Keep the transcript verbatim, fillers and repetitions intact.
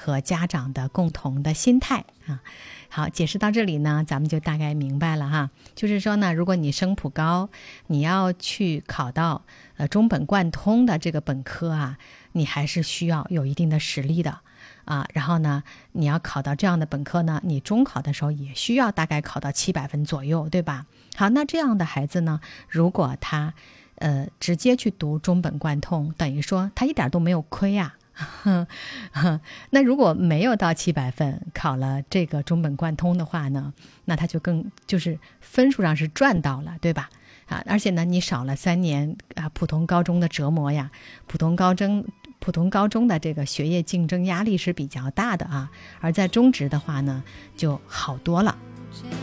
和家长的共同的心态啊。好，解释到这里呢，咱们就大概明白了哈。就是说呢，如果你升普高，你要去考到呃中本贯通的这个本科啊，你还是需要有一定的实力的啊。然后呢，你要考到这样的本科呢，你中考的时候也需要大概考到七百分左右，对吧？好，那这样的孩子呢，如果他呃直接去读中本贯通，等于说他一点都没有亏啊。那如果没有到七百分考了这个中本贯通的话呢，那他就更就是分数上是赚到了，对吧？啊，而且呢，你少了三年啊普通高中的折磨呀，普通高中普通高中的这个学业竞争压力是比较大的啊，而在中职的话呢就好多了。